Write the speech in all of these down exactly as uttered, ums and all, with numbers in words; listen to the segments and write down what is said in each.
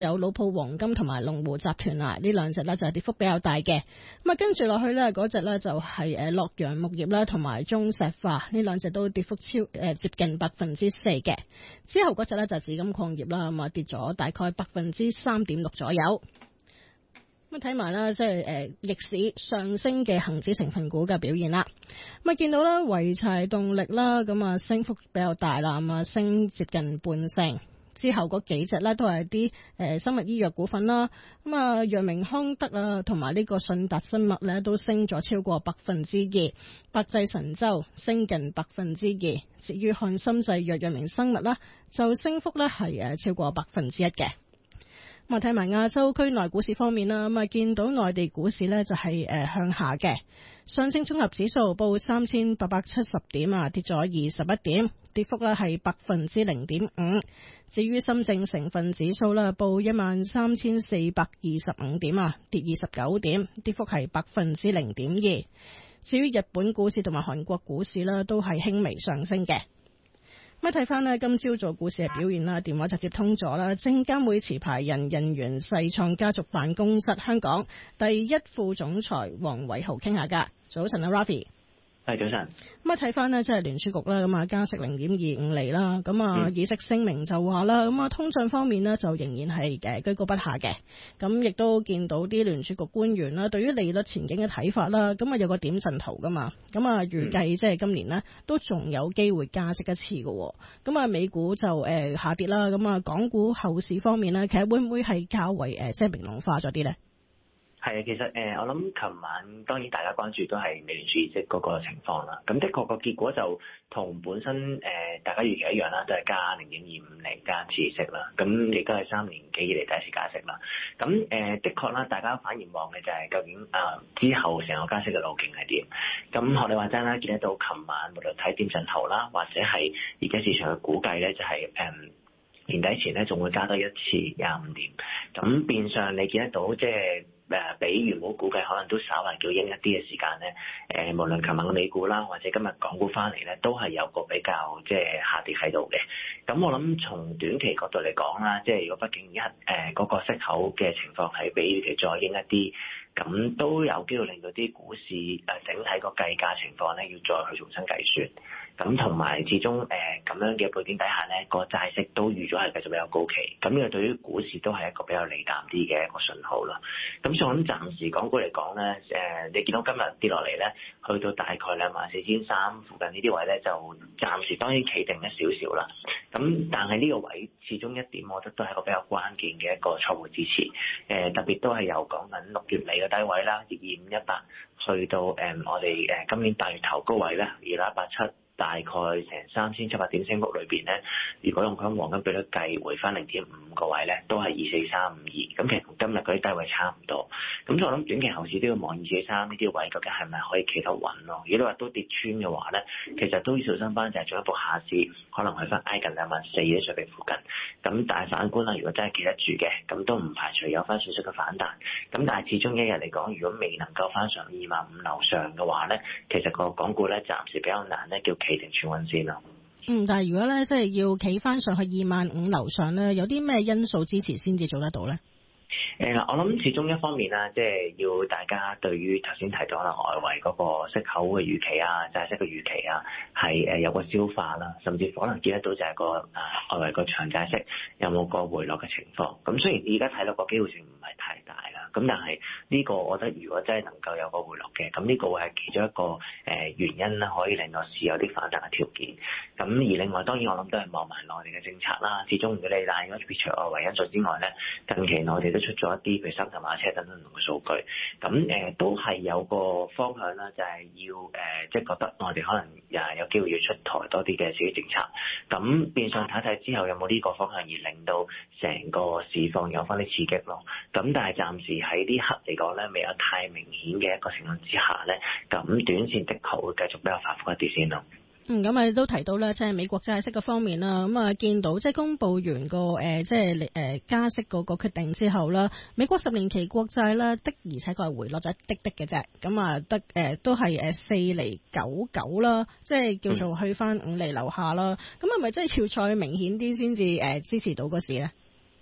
有老鋪黃金同埋龍湖集團啊，呢兩隻呢就係跌幅比較大嘅。咁啊，跟住落去呢，嗰隻呢就係誒洛陽木業啦，同埋中石化呢兩隻都跌幅超誒、呃、接近百分之四嘅。之後嗰隻呢就係紫金礦業啦，咁啊跌咗大概百分之三點六左右。咁睇埋啦，即係誒逆市上升嘅恒指成分股嘅表現啦。咁啊見到啦，濰柴動力啦，咁啊升幅比較大啦，咁啊升接近半成。之後嗰幾隻咧都係啲誒生物醫藥股份啦，咁啊藥明康德啊同埋呢個信達生物咧都升咗超過百分之二，百濟神州升近百分之二，至於漢森製藥、藥明生物啦就升幅咧係誒超過百分之一嘅。咁啊睇埋亞洲區內股市方面啦，咁啊見到內地股市咧就係誒向下嘅，上證綜合指數報三千八百七十點啊，跌咗二十一點，跌幅咧係百分之零點五。至於深證成分指數啦，報一萬三千四百二十五點啊，跌二十九點，跌幅係百分之零點二。至於日本股市同埋韓國股市啦，都係輕微上升嘅。咁睇翻呢，今朝早股市嘅表現啦，電話就接通咗啦。證監會持牌人人員世創家族辦公室香港第一副總裁黃偉豪傾下㗎。早晨啊 Rafi。 係早晨。 咁啊睇翻呢，即係聯儲局啦，咁啊加息零點二五厘啦，咁啊議息聲明就話啦，咁啊通脹方面呢，就仍然係誒居高不下嘅。咁亦都見到啲聯儲局官員啦，對於利率前景嘅睇法啦，咁啊有個點陣圖噶嘛，咁啊預計即係今年呢，都仲有機會加息一次嘅。咁啊美股就誒下跌啦，咁啊港股後市方面呢，其實會唔會係較為誒即係明朗化咗啲呢？ 係啊，其實誒、呃，我諗琴晚當然大家關注都係美聯儲議息嗰個情況啦。咁的確個結果就同本身誒、呃、大家預期一樣啦，都係加零點二五厘加次息啦。咁亦都係三年幾以嚟第一次加息啦。咁誒、呃、的確啦，大家反而望嘅就係究竟啊、呃、之後成個加息嘅路徑係點？咁學你話齋啦，見得到琴晚無論睇點陣圖啦，或者係而家市場嘅估計咧，就係、是、誒。呃年底前咧，仲會加多一次廿五點，咁變相你見得到，即係誒比原本估計可能都稍為叫鷹一啲嘅時間咧。誒、呃，無論琴晚嘅美股啦，或者今日港股翻嚟咧，都係有個比較即係下跌喺度嘅。咁我諗從短期角度嚟講啦，即係如果畢竟一誒嗰個息口嘅情況係比預期再鷹一啲。咁都有機會令到啲股市誒整體個計價情況咧，要再去重新計算。咁同埋始終誒咁、呃、樣嘅背景底下咧，個債息都預咗係繼續比較高企。咁呢個對於股市都係一個比較利淡啲嘅一個信號啦。咁所以我諗暫時港股嚟講咧，誒、呃、你見到今日跌落嚟咧，去到大概兩萬四千三附近呢啲位咧，就暫時當然企定一少少啦。咁但係呢個位始終一點，我覺得都係一個比較關鍵嘅一個初步支持。誒、呃、特別都係由講緊六月尾嘅低位啦，二五一八去到誒、嗯、我哋誒今年八月頭高位咧，二六一八七。大概成三千七百點升幅裏邊咧，如果用佢黃金比率計，回翻零點五個位咧，都係二四三五二，咁其實同今日嗰啲低位差唔多。咁所以我諗短期後市都要望二四三呢啲位，究竟係咪可以企得穩咯？如果你話都跌穿嘅話咧，其實都要小心翻，就係進一步下市，可能去翻挨近兩萬四嘅水平附近。咁但係反觀啦，如果真係企得住嘅，咁都唔排除有翻少少嘅反彈。咁但係始終一日嚟講，如果未能夠翻上二萬五樓上嘅話咧，其實個港股咧暫時比較難咧，叫企定全穩先咯。 嗯，但係如果咧即係要企翻上去二萬五樓上咧，有啲咩因素支持先至做得到咧？ 誒嗱，我諗始終一方面啦，即係要大家對於頭先提到啦，外圍嗰個息口嘅預期啊、債息嘅預期啊，係誒有個消化啦，甚至可能見得到就係個誒外圍個長債息有冇個回落嘅情況。咁雖然而家睇到個機會性唔係太大啦，咁但係呢個我覺得如果真係能夠有個回落嘅，咁呢個會係其中一個誒原因啦，可以令到市有啲反彈嘅條件。咁而另外當然我諗都係望埋內地嘅政策啦，始終如果你賴咗撇除外圍因素之外咧，近期內地都出咗一啲譬如三頭馬車等等唔同嘅數據，咁誒、呃、都係有個方向啦，就係、是、要誒、呃、即係覺得我哋可能誒有機會要出台多啲嘅刺激政策，咁變相睇睇之後有冇呢個方向而令到成個市況有翻啲刺激咯。咁但係暫時喺呢刻嚟講咧，未有太明顯嘅一個情況之下咧，咁短線的確會繼續比較反覆一啲先咯。 嗯，咁啊都提到咧，即係美國債息嘅方面啦，咁啊見到即係公布完個誒即係誒加息嗰個決定之後啦，美國十年期國債咧的而且確係回落咗一滴滴嘅啫，咁啊得誒都係誒四厘九九啦，即係叫做去翻五厘樓下啦，咁係咪真係要再明顯啲先至誒支持到個市咧？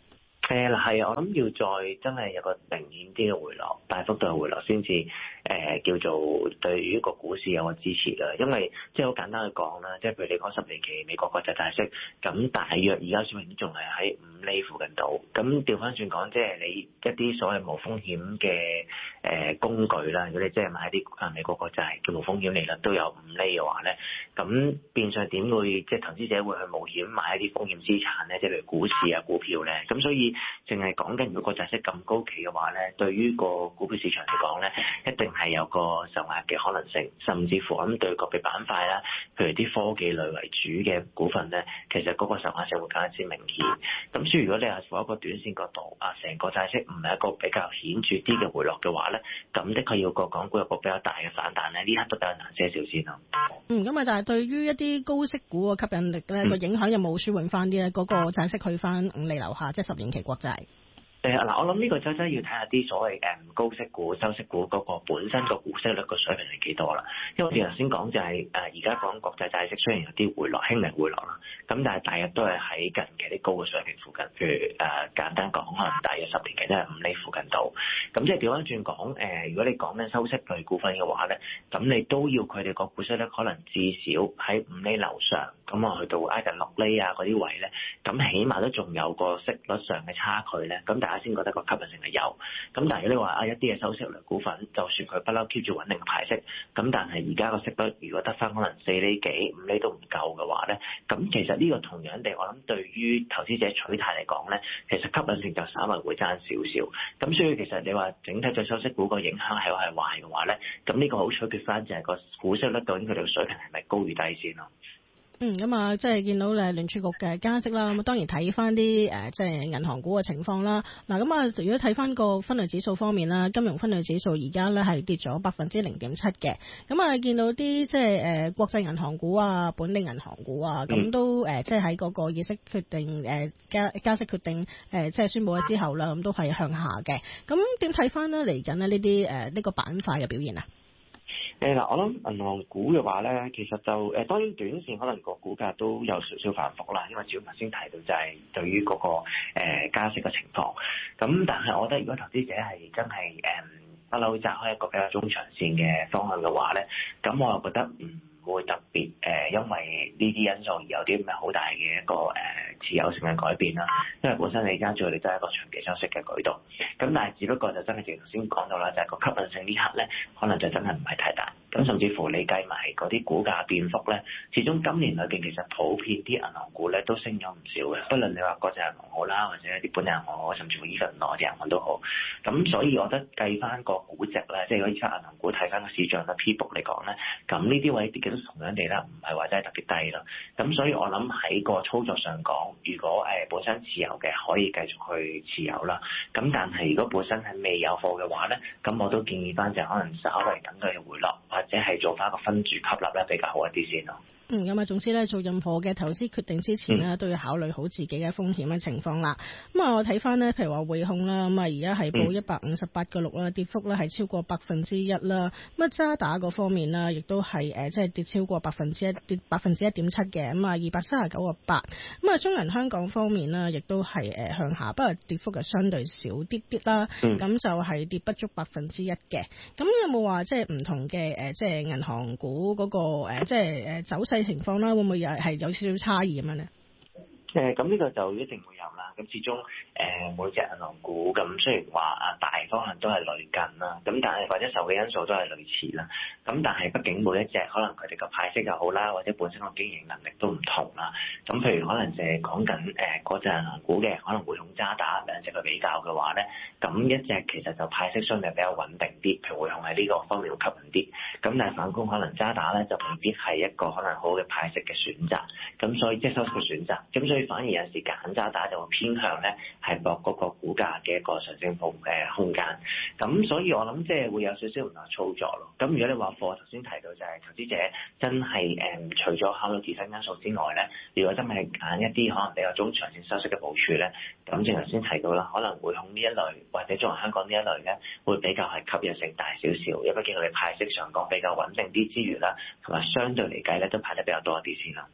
誒嗱係啊，我諗要再真係有個明顯啲嘅回落，大幅度嘅回落先至誒叫做對於個股市有個支持啦。因為即係好簡單去講啦，即係譬如你講十年期美國國債債息，咁大約而家水平仲係喺五厘附近度。咁調翻轉講，即係你一啲所謂無風險嘅誒工具啦，如果你即係買啲啊美國國債叫無風險利率都有五厘嘅話咧，咁變相點會即係投資者會去冒險買一啲風險資產咧，即係譬如股市啊股票咧，咁所以淨係講緊如果個債息咁高企嘅話咧，對於個股票市場嚟講咧，一定係有個受壓嘅可能性，甚至乎咁對個別板塊啦，譬如啲科技類為主嘅股份咧，其實嗰個受壓性會更加之明顯。咁所以如果你係從一個短線角度啊，成個債息唔係一個比較顯著啲嘅回落嘅話咧，咁的確要個港股有個比較大嘅反彈咧，呢刻都比較難些少先咯。 嗯，咁啊，但係對於一啲高息股嘅吸引力咧，個、嗯、影響有冇舒緩翻啲咧？嗰、那個債息去翻五厘樓下，即係十年期國債。 誒嗱、呃，我諗呢個就真係要睇下啲所謂誒高息股、收息股嗰個本身個股息率個水平係幾多啦。因為我哋頭先講就係誒而家講國債債息雖然有啲回落，輕微回落啦，咁但係大約都係喺近期啲高嘅水平附近。譬如誒、呃、簡單講，可能大約十年期都係五厘附近度。咁即係調翻轉講，誒、呃、如果你講緊收息類股份嘅話咧，咁你都要佢哋個股息率可能至少喺五厘樓上，咁啊去到挨近六厘啊嗰啲位咧，咁起碼都仲有個息率上嘅差距咧，咁大家先覺得個吸引性係有。咁但係如果你話啊一啲嘅收息類股份，就算佢不嬲 keep 住穩定嘅派息，咁但係而家個息率如果得翻可能四厘幾、五厘都唔夠嘅話咧，咁其實呢個同樣地，我諗對於投資者取態嚟講咧，其實吸引性就稍為會爭少少。咁所以其實你話整體對收息股個影響係係壞嘅話咧，咁呢個好取決翻就係個股息率究竟佢哋嘅水平係咪高與低先咯。 嗯，咁啊，即係見到誒聯儲局嘅加息啦，咁當然睇翻啲誒即係銀行股嘅情況啦。嗱，咁啊，如果睇翻個分類指數方面啦，金融分類指數而家咧係跌咗百分之零點七嘅。咁啊，見到啲即係誒國際銀行股啊、本地銀行股啊，咁、嗯、都誒即係喺嗰個議息決定誒加加息決定誒即係宣布咗之後啦，咁都係向下嘅。咁點睇翻咧嚟緊咧呢啲誒呢個板塊嘅表現啊？ 誒嗱，我諗銀行股嘅話咧，其實就誒當然短線可能個股價都有少少反覆啦，因為主要頭先提到就係對於嗰、那個、呃、加息嘅情況。咁但係我覺得如果投資者係真係誒不嬲揸開一個比較中長線嘅方向嘅話咧，咁我又覺得唔會特別誒、呃，因為呢啲因素而有啲咩好大嘅一個誒、呃、持有性嘅改變啦。因為本身你而家做你都係一個長期收息嘅舉動，咁但係只不過就真係正如頭先講到啦，就係、是、個吸引性呢刻咧，可能就真係唔係太大。咁甚至乎你計埋嗰啲股價變幅咧，始終今年裏邊其實普遍啲銀行股咧都升咗唔少嘅，不論你話國際銀行好啦，或者一啲本地銀行好，甚至乎依份內地銀行都好。咁所以我覺得計翻個估值咧，即係如果依家銀行股睇翻個市賬嘅 P book 嚟講咧，咁呢啲位跌嘅都同樣地啦，唔係話真係特別低咯。咁所以我諗喺個操作上講，如果誒、呃、本身持有嘅可以繼續去持有啦。咁但係如果本身係未有貨嘅話咧，咁我都建議翻就可能稍微等佢回落，或者係做翻一個分注吸納咧比較好一啲先咯。 嗯，咁啊，總之咧，做任何嘅投資決定之前呢，嗯、都要考慮好自己嘅風險嘅情況啦。咁啊，我睇翻呢，譬如話匯控啦，咁啊，而家係報一百五十八個六啦，跌幅咧係超過百分之一啦。咁啊，渣打嗰方面啦，亦都係誒，即係跌超過百分之一，跌百分之一點七嘅。咁啊，二百三十九個八。咁啊，中銀香港方面啦，亦都係誒向下，不過跌幅係相對少啲啲啦。咁、嗯、就係跌不足百分之一嘅。咁有冇話即係唔同嘅誒，即係銀行股嗰、嗰個誒，即係誒走勢情況啦，會唔會又係有少少差異咁樣咧？ 誒咁呢個就一定會有啦。咁始終誒、呃、每隻銀行股咁，雖然話啊大方向都係類近啦，咁但係或者受嘅因素都係類似啦。咁但係畢竟每一隻可能佢哋個派息又好啦，或者本身個經營能力都唔同啦。咁譬如可能就係講緊誒嗰隻銀行股嘅，可能匯控渣打兩隻去比較嘅話咧，咁一隻其實就派息相對比較穩定啲，譬如匯控喺呢個方面會吸引啲。咁但係反觀可能渣打咧就未必係一個可能好嘅派息嘅選擇。咁所以即係收息嘅選擇。咁所以反而有時揀渣打就會偏向咧係博嗰個股價嘅一個上升幅嘅空間，咁所以我諗即係會有少少唔同操作咯。咁如果你話貨頭先提到就係投資者真係誒、嗯、除咗考慮自身因素之外咧，如果真係揀一啲可能比較中長線收息嘅部署咧，咁正如頭先提到啦，可能匯控呢一類或者中銀香港呢一類咧，會比較係吸引性大少少，因為畢竟佢哋派息上講比較穩定啲之餘啦，同埋相對嚟計咧都派得比較多一啲先啦。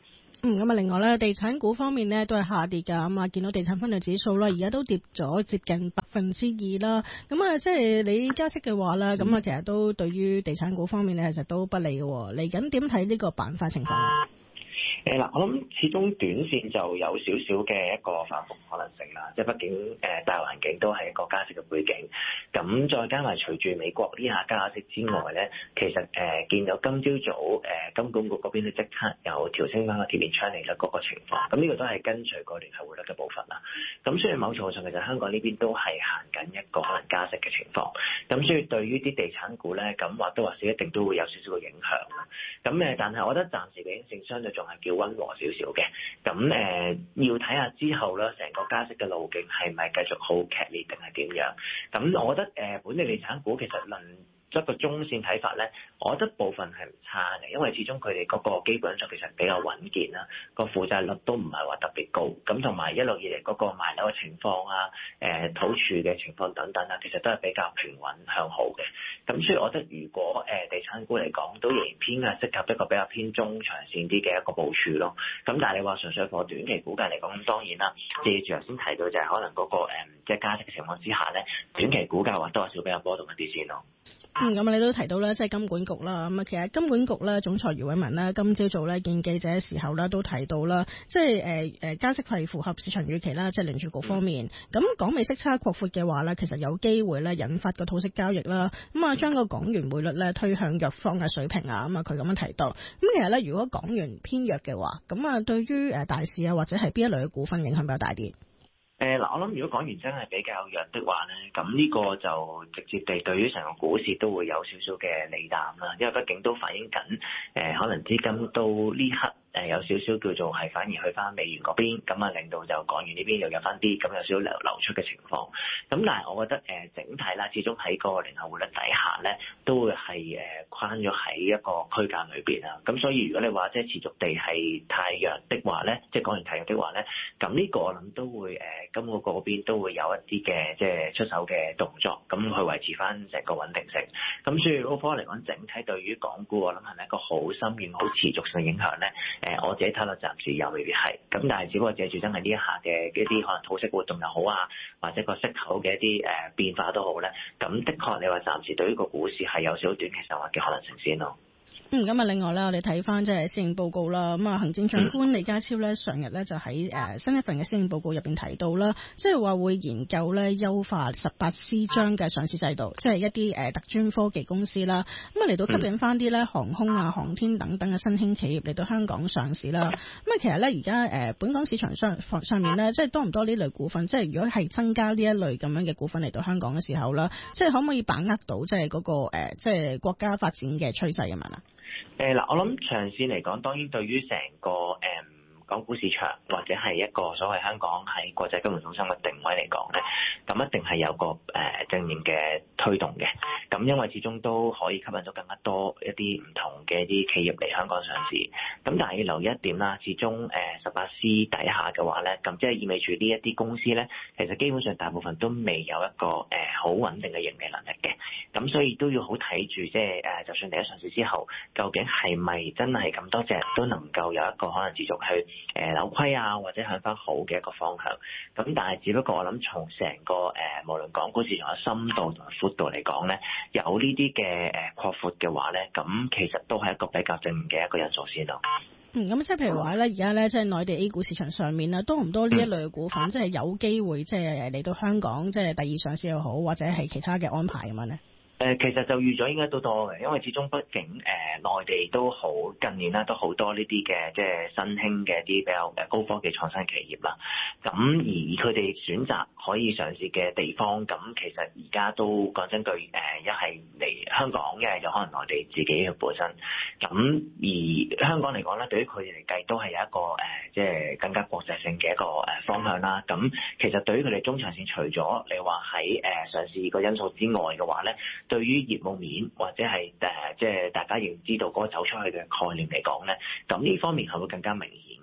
嗯，咁啊，另外咧，地產股方面咧都係下跌㗎，咁啊，見到地產分類指數啦，而家都跌咗接近百分之二啦。咁啊，即係你加息嘅話咧，咁啊、嗯，其實都對於地產股方面咧，其實都不利嘅。嚟緊點睇呢個板塊情況？ 誒嗱，我諗始終短線就有少少嘅一個反覆可能性啦，即係畢竟誒大環境都係一個加息嘅背景，咁再加埋隨住美國呢下加息之外咧，其實誒、呃、見到今朝早誒、呃、金管局嗰邊都即刻有調升翻個貼現窗利率嗰個情況，咁呢個都係跟隨個聯繫匯率嘅步伐啦。咁所以某程度上其實香港呢邊都係行緊一個可能加息嘅情況，咁所以對於啲地產股咧，咁或多或少一定都會有少少嘅影響啦。咁誒，但係我覺得暫時嘅影響相對仲係叫溫和少少嘅，咁誒、呃、要睇下之後咧，成個加息嘅路徑係咪繼續好劇烈定係點樣？咁我覺得誒、呃、本地地產股其實論一個中線睇法咧，我覺得部分係唔差嘅，因為始終佢哋嗰個基本上其實比較穩健啦，個負債率都唔係話特別高，咁同埋一路以嚟嗰個賣樓嘅情況啊、誒、呃、土儲嘅情況等等啊，其實都係比較平穩向好嘅。咁所以我覺得如果誒、呃、地產股嚟講，都仍然偏係適合一個比較偏中長線啲嘅一個部署咯。咁但係你話純粹貨短期股價嚟講，咁當然啦，借住頭先提到就係可能嗰、那個、呃、即係加息嘅情況之下咧，短期股價或多或少比較波動一啲先咯。 嗯，咁啊，你都提到咧，即係金管局啦。咁啊，其實金管局咧總裁余偉文咧，今朝早咧見記者嘅時候咧，都提到啦，即係誒誒加息係符合市場預期啦。即係聯儲局方面，咁、嗯、港美息差擴闊嘅話咧，其實有機會咧引發個套息交易啦。咁啊，將個港元匯率咧推向弱方嘅水平啊。咁啊，佢咁樣提到。咁其實咧，如果港元偏弱嘅話，咁啊，對於誒大市啊或者係邊一類嘅股份影響比較大啲？ 誒嗱、呃，我諗如果港元真係比較弱的話咧，咁呢個就直接地對於成個股市都會有少少嘅利淡啦，因為畢竟都反映緊誒、呃，可能資金都呢刻。誒有少少叫做係反而去翻美元嗰邊，咁啊令到就港元呢邊又有翻啲，咁有少少流流出嘅情況。咁但係我覺得誒、呃、整體啦，始終喺個聯繫匯率底下咧，都會係誒框咗喺一個區間裏邊啊。咁所以如果你話即係持續地係太弱的話咧，即係港元太弱的話咧，咁呢個我諗都會誒金管局嗰邊都會有一啲嘅即係出手嘅動作，咁去維持翻成個穩定性。咁所以 overall 嚟講，整體對於港股我諗係咪一個好深遠、好持續性嘅影響咧？誒，我自己睇落暫時又未必係，咁但係只不過借住真係呢一下嘅一啲可能套息活動又好啊，或者個息口嘅一啲誒變化都好咧，咁的確你話暫時對於個股市係有少少短期上滑嘅可能性先咯。 嗯，咁啊，另外咧，我哋睇翻即係施政報告啦。咁啊，行政長官李家超咧，上日咧就喺誒新一份嘅施政報告入邊提到啦，即係話會研究咧優化十八 C 章嘅上市制度，即係一啲誒特專科技公司啦。咁啊嚟到吸引翻啲咧航空啊、航天等等嘅新興企業嚟到香港上市啦。咁啊，其實咧而家誒本港市場上上面咧，即係多唔多呢類股份？即係如果係增加呢一類咁樣嘅股份嚟到香港嘅時候啦，即係可唔可以把握到即係嗰個誒即係國家發展嘅趨勢咁樣啊？ 誒嗱，我諗長線嚟講，當然對於成個誒、嗯、港股市場或者係一個所謂香港喺國際金融中心嘅定位嚟講咧，咁一定係有個誒、呃、正面嘅推動嘅。咁因為始終都可以吸引到更加多一啲唔同嘅一啲企業嚟香港上市。咁但係要留意一點啦，始終誒十八 C 底下嘅話咧，咁即係意味住呢一啲公司咧，其實基本上大部分都未有一個誒好穩定嘅盈利能力嘅。咁所以都要好睇住，即係誒，就算第一上市之後，究竟係咪真係咁多隻都能夠有一個可能持續去誒扭虧啊，或者向翻好嘅一個方向。咁但係只不過我諗從成個誒、呃，無論港股市場嘅深度同埋闊度嚟講咧，有呢啲嘅誒擴闊嘅話咧，咁其實都係一個比較正面嘅一個因素先咯。 嗯，咁即係譬如話咧，而家咧即係內地 A 股市場上面啦，多唔多呢一類嘅股份，嗯、即係有機會即係嚟到香港，即係第二上市又好，或者係其他嘅安排咁樣咧？誒， 其實就預咗應該都多嘅，因為始終畢竟誒內地都好近年啦，都好多呢啲嘅即係新興嘅一啲比較誒高科技創新企業啦。咁而佢哋選擇可以上市嘅地方，咁其實而家都講真句誒，一係嚟香港，一係就可能內地自己嘅本身。咁而香港嚟講咧，對於佢哋嚟計都係有一個誒，即係更加國際性嘅一個誒方向啦。咁其實對於佢哋中長線，除咗你話喺誒上市個因素之外嘅話咧，對於業務面或者係誒，即係大家要知道嗰個走出去嘅概念嚟講咧，咁呢方面係會更加明顯。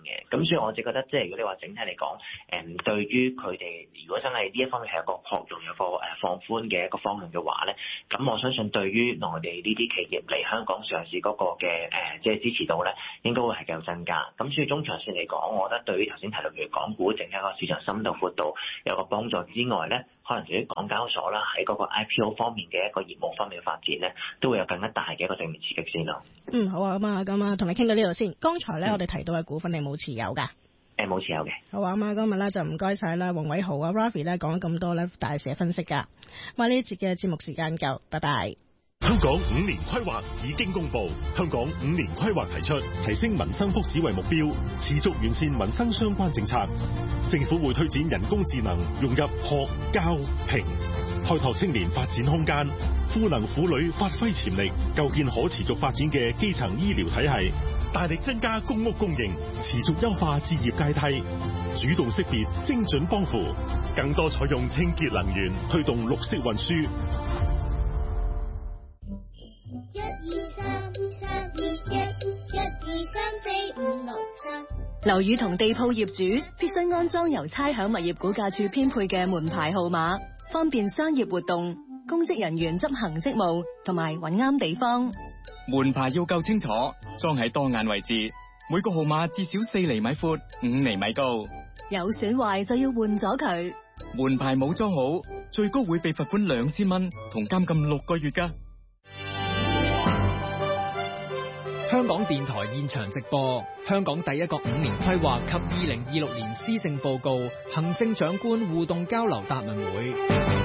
嘅。咁所以我就覺得，即係如果你話整體嚟講，誒對於佢哋如果真係呢一方面係一個擴容有個誒放寬嘅一個方向嘅話咧，咁我相信對於內地呢啲企業嚟香港上市嗰個嘅誒即係支持度咧，應該會係繼續增加。咁所以中長線嚟講，我覺得對於頭先提到譬如港股整體個市場深度闊度有個幫助之外咧，可能對於港交所啦喺嗰個 I P O 方面嘅一個業務方面嘅發展咧，都會有更加大嘅一個正面刺激先咯。 嗯，好啊，咁啊，咁啊，同你傾到呢度先。剛才咧，嗯、我哋提到嘅股份你冇持有㗎？ 誒，冇持有嘅。 好啊，咁啊，今日咧就唔該晒啦，黃偉豪啊 Ravi 咧講咗咁多咧，大寫分析㗎。咁啊，呢一節嘅節目時間夠，拜拜。 香港五年規劃已經公布，香港五年規劃提出提升民生福祉為目標，持續完善民生相關政策。政府會推展人工智能融入學、教、評，開拓青年發展空間，賦能婦女發揮潛力，構建可持續發展嘅基層醫療體系，大力增加公屋供應，持續優化置業階梯，主動識別精準幫扶，更多採用清潔能源，推動綠色運輸。 一二三三二一，一二三四五六七。 樓宇同地鋪業主必須安裝由差餉物業估價署編配嘅門牌號碼，方便商業活動、公職人員執行職務同埋揾啱地方。 門牌要夠清楚，裝喺當眼位置，每個號碼至少四厘米闊、五厘米高。 有損壞就要換咗佢。 門牌冇裝好，最高會被罰款兩千蚊同監禁六個月㗎。 香港電台現場直播，香港第一個五年規劃及二零二六年施政報告行政長官互動交流答問會。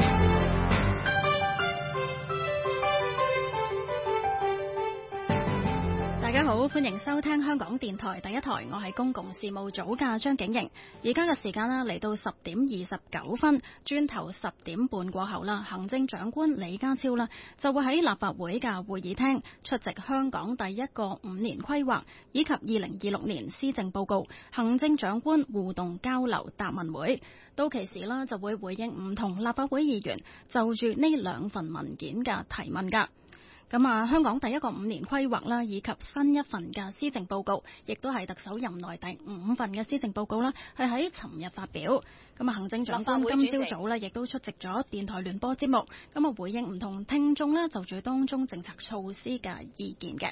大家好，歡迎收聽香港電台第一台，我係公共事務組嘅張景瑩。而家嘅時間啦，嚟到十點二十九分，轉頭十點半過後啦，行政長官李家超啦就會喺立法會嘅會議廳出席香港第一個五年規劃以及二零二六年施政報告行政長官互動交流答問會。到期時啦，就會回應唔同立法會議員就住呢兩份文件嘅提問噶。咁啊，香港第一個五年規劃啦，以及新一份嘅施政報告，亦都係特首任內第五份嘅施政報告啦，係喺尋日發表。咁啊，行政長官今朝早咧，亦都出席咗電台聯播節目，咁啊回應唔同聽眾咧就住當中政策措施嘅意見嘅。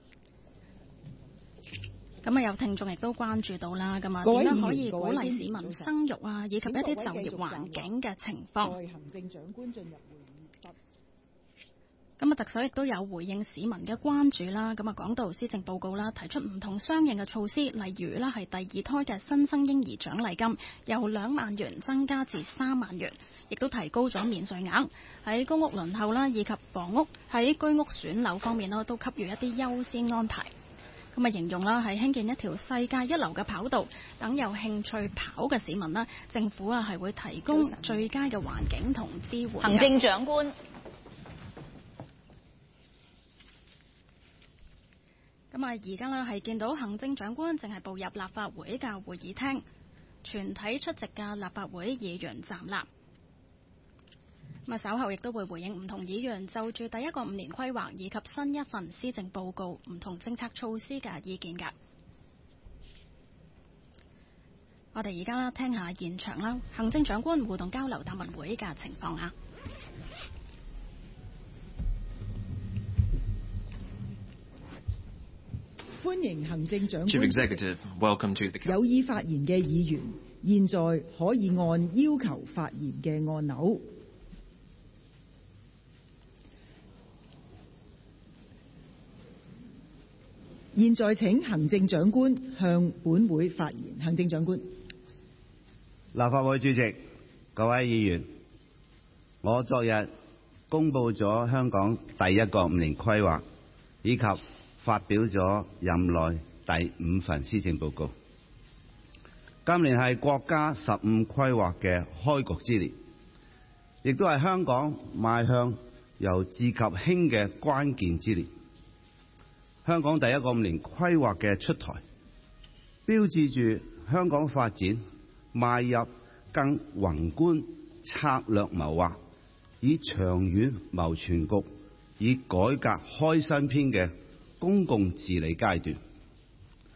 咁啊，有聽眾亦都關注到啦，咁啊點樣可以鼓勵市民生育啊，以及一啲就業環境嘅情況。 行政長官進入會議室。 咁啊，特首亦都有回應市民嘅關注啦。咁啊，講到施政報告啦，提出唔同相應嘅措施，例如啦係第二胎嘅新生嬰兒獎勵金由兩萬元增加至三萬元，亦都提高咗免稅額。喺公屋輪候啦，以及房屋喺居屋選樓方面啦，都給予一啲優先安排。咁啊，形容啦係興建一條世界一流嘅跑道，等有興趣跑嘅市民啦，政府啊係會提供最佳嘅環境同支援。 行政長官。 咁啊，而家呢係見到行政長官正係步入立法會嘅會議廳，全體出席嘅立法會議員站立。咁啊，稍後亦都會回應唔同議員就住第一個五年規劃以及新一份施政報告唔同政策措施嘅意見㗎。我哋而家啦聽下現場啦，行政長官互動交流答問會嘅情況啊。 歡迎行政長官。 Chief Executive, welcome to the. 有意發言嘅議員，現在可以按要求發言嘅按鈕。現在請行政長官向本會發言。行政長官。 立法會主席、各位議員，我昨日公布咗香港第一個五年規劃，以及發表咗任內第五份施政報告。今年係國家十五規劃嘅開局之年，亦都係香港邁向由治及興嘅關鍵之年。香港第一個五年規劃嘅出台，標誌住香港發展邁入更宏觀策略謀劃，以長遠謀全局，以改革開新篇嘅公共治理階段。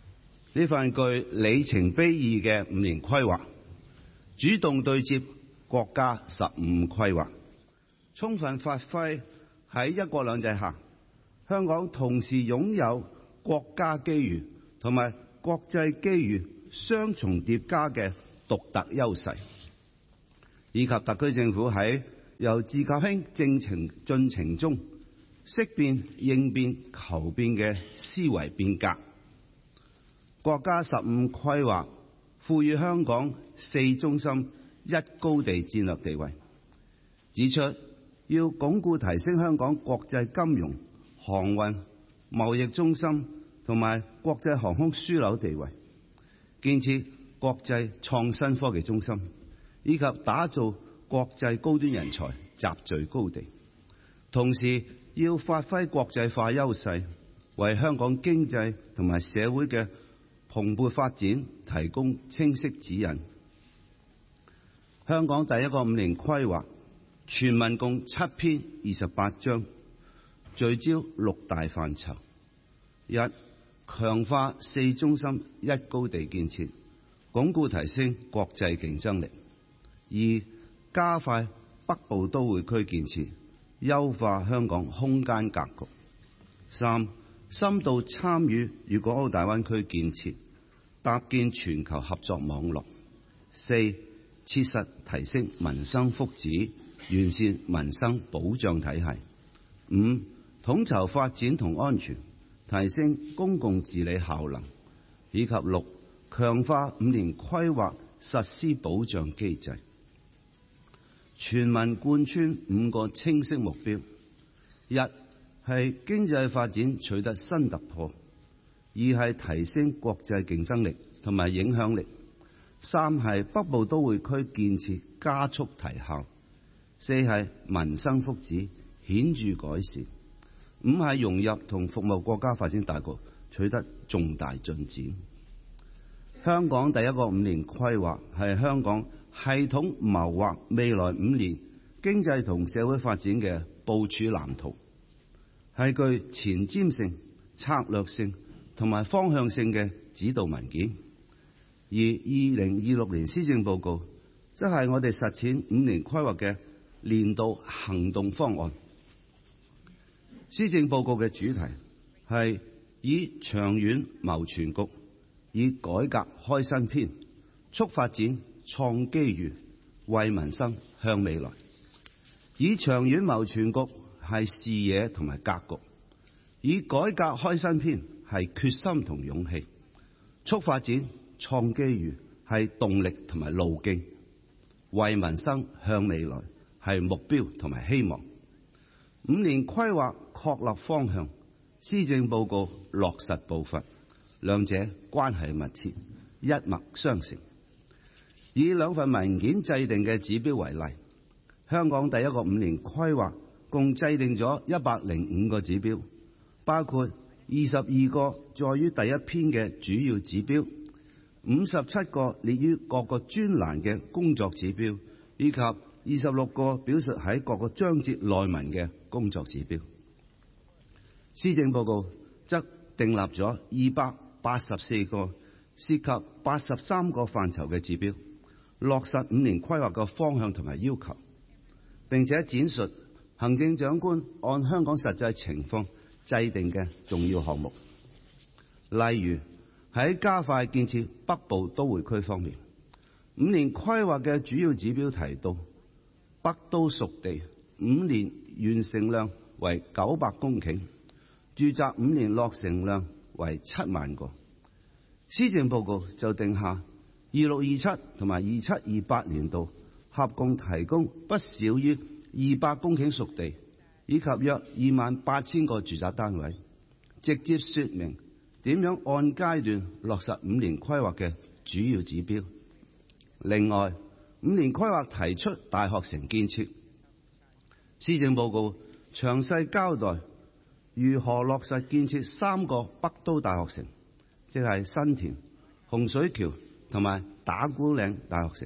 呢份具里程碑意嘅五年規劃，主動對接國家十五規劃，充分發揮喺一國兩制下，香港同時擁有國家機遇同埋國際機遇雙重疊加嘅獨特優勢，以及特區政府喺由治及興政程進程中識變、應變、求變嘅思維變革。國家十五規劃賦予香港四中心一高地戰略地位，指出要鞏固提升香港國際金融、航運、貿易中心同埋國際航空樞紐地位，建設國際創新科技中心，以及打造國際高端人才集聚高地。同時要發揮國際化優勢，為香港經濟同埋社會嘅蓬勃發展提供清晰指引。香港第一個五年規劃全文共七篇二十八章，聚焦六大範疇：一、強化四中心一高地建設，鞏固提升國際競爭力；二、加快北部都會區建設，優化香港空間格局；三、深度參與粵港澳大灣區建設，搭建全球合作網絡；四、切實提升民生福祉，完善民生保障體系；五、統籌發展同安全，提升公共治理效能；以及六、強化五年規劃實施保障機制。全文貫穿五個清晰目標：一係經濟發展取得新突破；二係提升國際競爭力同埋影響力；三係北部都會區建設加速提效；四係民生福祉顯著改善；五係融入同服務國家發展大局取得重大進展。香港第一個五年規劃係香港系統謀劃未來五年經濟同社會發展嘅部署藍圖，係具前瞻性、策略性同埋方向性嘅指導文件。而二零二六年施政報告則係我哋實踐五年規劃嘅年度行動方案。施政報告嘅主題係以長遠謀全局，以改革開新篇，促發展創機遇，為民生向未來。以長遠謀全局係視野同埋格局，以改革開新篇係決心同勇氣，促發展創機遇係動力同埋路徑，為民生向未來係目標同埋希望。五年規劃確立方向，施政報告落實步伐，兩者關係密切，一脈相承。以兩份文件制定嘅指標為例，香港第一個五年規劃共制定咗一百零五個指標，包括二十二個載於第一篇嘅主要指標，五十七個列於各個專欄嘅工作指標，以及二十六個表述喺各個章節內文嘅工作指標。施政報告則訂立咗二百八十四個涉及八十三個範疇嘅指標，落實五年規劃嘅方向同埋要求，並且展述行政長官按香港實際情況制定嘅重要項目。例如喺加快建設北部都會區方面，五年規劃嘅主要指標提到，北都熟地五年完成量為九百公頃，住宅五年落成量為七萬個。施政報告就定下二六二七同埋二七二八年度合共提供不少於二百公頃熟地，以及約二萬八千個住宅單位，直接說明點樣按階段落實五年規劃嘅主要指標。另外，五年規劃提出大學城建設，施政報告詳細交代如何落實建設三個北都大學城，即係新田、洪水橋同埋打鼓嶺大學城，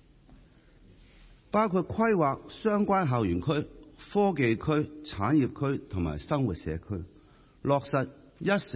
包括規劃相關校園區、科技區、產業區同埋生活社區，落實一城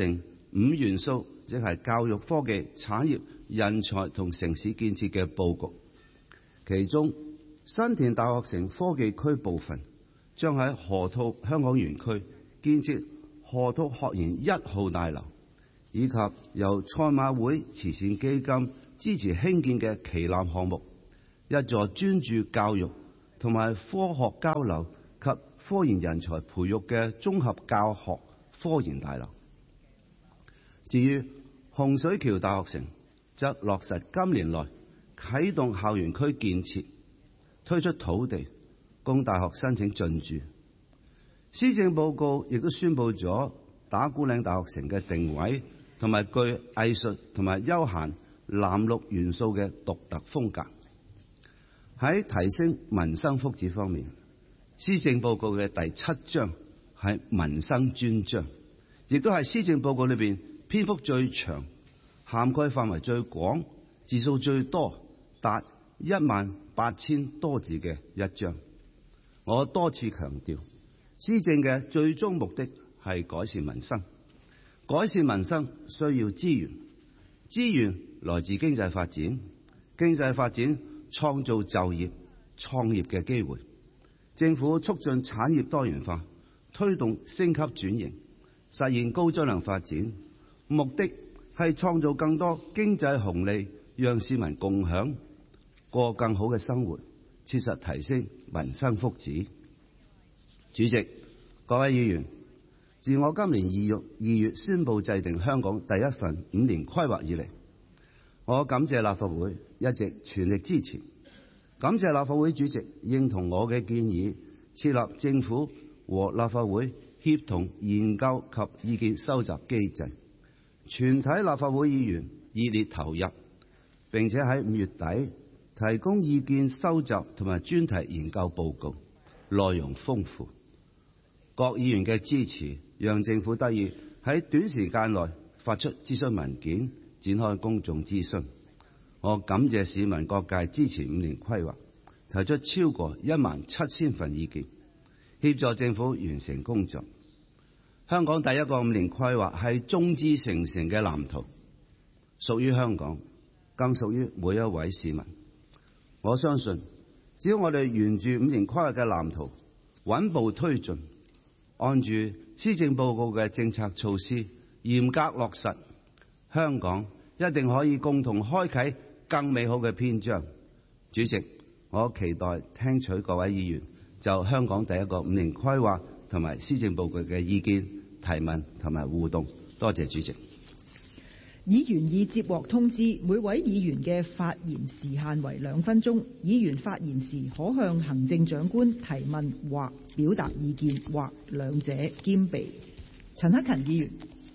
五元素，即係教育、科技、產業、人才同城市建設嘅佈局。其中，新田大學城科技區部分將喺河套香港園區建設河套學園一號大樓，以及由賽馬會慈善基金支持興建嘅旗艦項目，一座專注教育同埋科學交流及科研人才培育嘅綜合教學科研大樓。至於洪水橋大學城，則落實今年內啟動校園區建設，推出土地供大學申請進駐。施政報告亦都宣布咗打鼓嶺大學城嘅定位，同埋具藝術同埋休閒藍綠元素嘅獨特風格。喺提升民生福祉方面，施政報告嘅第七章係民生專章，亦都係施政報告裏邊篇幅最長、涵蓋範圍最廣、字數最多，達一萬八千多字嘅一章。我多次強調，施政嘅最終目的係改善民生。改善民生需要資源，資源來自經濟發展，經濟發展創造就業、創業嘅機會。政府促進產業多元化，推動升級轉型，實現高質量發展，目的係創造更多經濟紅利，讓市民共享，過更好嘅生活，切實提升民生福祉。主席、各位議員，自我今年二月二月宣布制定香港第一份五年規劃以嚟，我感謝立法會一直全力支持，感謝立法會主席認同我嘅建議，設立政府和立法會協同研究及意見收集機制，全體立法會議員熱烈投入，並且喺五月底提供意見收集同埋專題研究報告，內容豐富。各議員嘅支持，讓政府得以喺短時間內發出諮詢文件，展開公眾諮詢。我感謝市民各界支持五年規劃，提出超過一萬七千份意見，協助政府完成工作。香港第一個五年規劃係眾志成城嘅藍圖，屬於香港，更屬於每一位市民。我相信，只要我哋沿住五年規劃嘅藍圖穩步推進，按住施政報告嘅政策措施嚴格落實，香港一定可以共同開啟更美好嘅篇章。主席，我期待聽取各位議員就香港第一個五年規劃同埋施政報告嘅意見、提問同埋互動。多謝主席。 議員已接獲通知，每位議員嘅發言時限為兩分鐘。議員發言時可向行政長官提問或表達意見，或兩者兼備。陳克勤議員。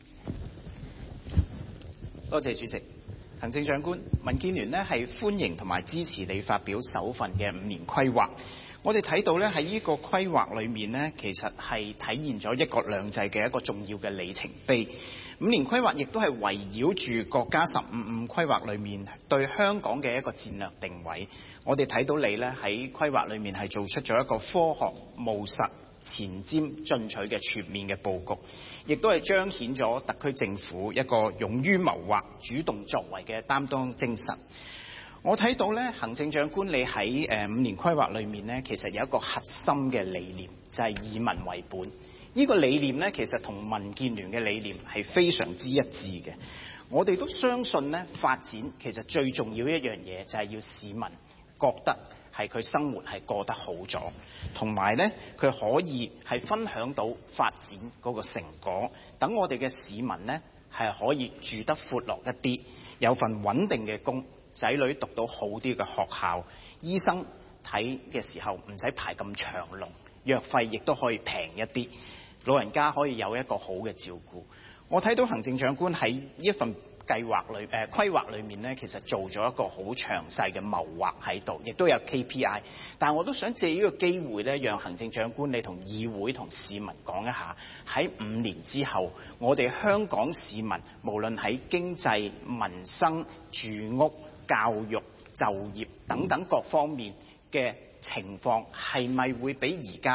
多謝主席。行政長官，民建聯呢係歡迎同埋支持你發表首份嘅五年規劃。我哋睇到咧喺呢個規劃裏面呢，其實係體現咗一國兩制嘅一個重要嘅里程碑。五年規劃亦都係圍繞住國家十五五規劃裏面對香港嘅一個戰略定位。我哋睇到你咧喺規劃裏面係做出咗一個科學務實、前瞻進取嘅全面嘅佈局，亦都係彰顯咗特區政府一個勇於謀劃、主動作為嘅擔當精神。我睇到咧，行政長官你喺誒五年規劃裏面咧，其實有一個核心嘅理念，就係以民為本。呢個理念咧，其實同民建聯嘅理念係非常之一致嘅。我哋都相信咧，發展其實最重要一樣嘢就係要市民覺得係佢生活係過得好咗，同埋咧佢可以係分享到發展嗰個成果。等我哋嘅市民咧係可以住得闊落一啲，有份穩定嘅工。仔女讀到好啲嘅學校，醫生睇嘅時候唔使排咁長龍，藥費亦都可以平一啲，老人家可以有一個好嘅照顧。我睇到行政長官喺呢一份計劃裏誒規劃裏面呢，其實做咗一個好詳細嘅謀劃喺度，亦都有 K P I。但我都想借呢個機會呢，讓行政長官你同議會同市民講一下，喺五年之後，我哋香港市民無論喺經濟、民生、住屋、教育、就業等等各方面嘅情況，係咪會比而家係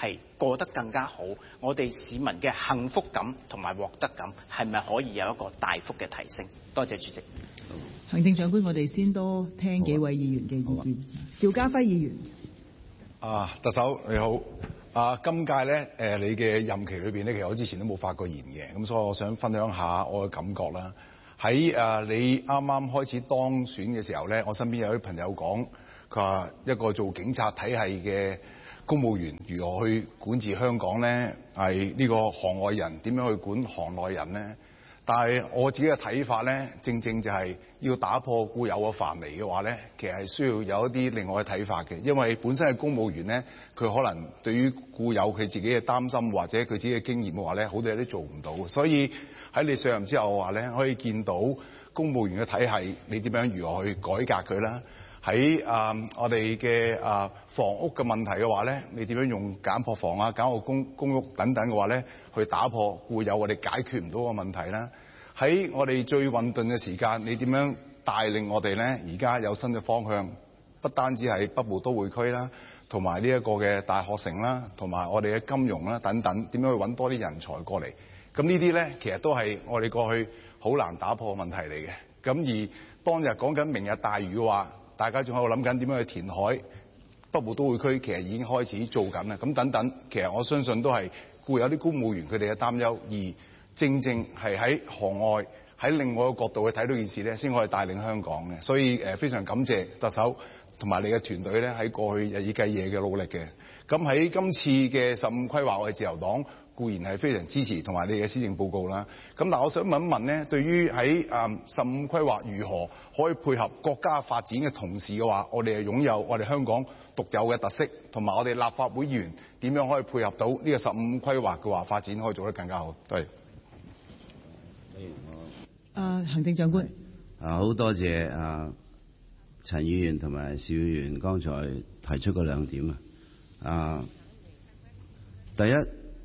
係過得更加好，我哋市民嘅幸福感同埋獲得感係咪可以有一個大幅嘅提升？多謝主席。 行政長官，我哋先多聽幾位議員嘅意見。邵家輝議員。 啊，特首你好。啊，今屆咧誒，你嘅任期裏邊咧，其實我之前都冇發過言嘅，咁所以我想分享下我嘅感覺啦。喺誒你啱啱開始當選嘅時候咧，我身邊有啲朋友講，佢話一個做警察體系嘅公務員如何去管治香港咧，係呢個行外人點樣去管行內人咧？但係我自己嘅睇法咧，正正就係要打破固有嘅範圍嘅話咧，其實係需要有一啲另外嘅睇法嘅。因為本身係公務員咧，佢可能對於固有佢自己嘅擔心或者佢自己嘅經驗嘅話咧，好多嘢都做唔到。所以喺你上任之後嘅話咧，可以見到公務員嘅體系你點樣如何去改革佢啦。喺啊、呃、我哋嘅啊房屋嘅問題嘅話咧，你點樣用簡樸房啊、簡約公公屋等等嘅話咧，去打破固有我哋解決唔到嘅問題啦。喺我哋最混沌嘅時間，你點樣帶領我哋咧？而家有新嘅方向，不單止係北部都會區啦，同埋呢一個嘅大學城啦，同埋我哋嘅金融啦等等，點樣去揾多啲人才過嚟？咁呢啲咧，其實都係我哋過去好難打破嘅問題嚟嘅。咁而當日講緊明日大嶼嘅話，大家仲喺度諗緊點樣去填海，北部都會區其實已經開始做緊啦。咁等等，其實我相信都係固有啲公務員佢哋嘅擔憂，而正正係喺行外喺另外一個角度去睇到件事咧，先可以帶領香港嘅。所以誒非常感謝特首同埋你嘅團隊咧喺過去日以繼夜嘅努力嘅。咁喺今次嘅十五規劃，我哋自由黨固然係非常支持同埋你嘅施政報告啦。咁但我想問一問咧，對於喺誒十五規劃如何可以配合國家發展嘅同時嘅話，我哋係擁有我哋香港獨有嘅特色，同埋我哋立法會議員點樣可以配合到呢個十五規劃嘅話發展可以做得更加好？對。 啊，行政長官。 啊，好多謝啊陳議員同埋邵議員剛才提出嘅兩點啊。啊，第一，